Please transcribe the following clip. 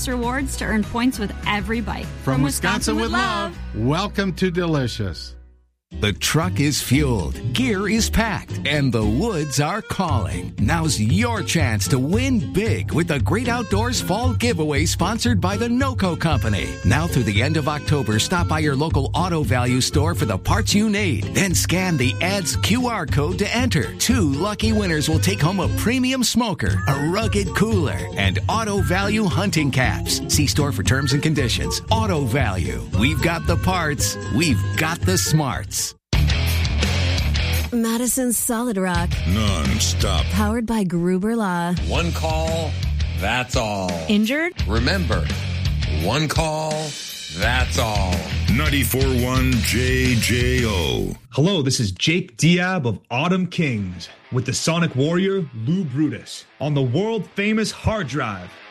rewards to earn points with every bite. From Wisconsin with love. Welcome to Delicious. The truck is fueled, gear is packed, and the woods are calling. Now's your chance to win big with the Great Outdoors Fall Giveaway sponsored by the NOCO Company. Now through the end of October, stop by your local Auto Value store for the parts you need. Then scan the ad's QR code to enter. 2 lucky winners will take home a premium smoker, a rugged cooler, and Auto Value hunting caps. See store for terms and conditions. Auto Value. We've got the parts. We've got the smarts. Madison Solid Rock. Non-stop. Powered by Gruber Law. One call, that's all. Injured? Remember, one call, that's all. 94.1 JJO. Hello, this is Jake Diab of Autumn Kings with the Sonic Warrior Lou Brutus on the world-famous hard drive.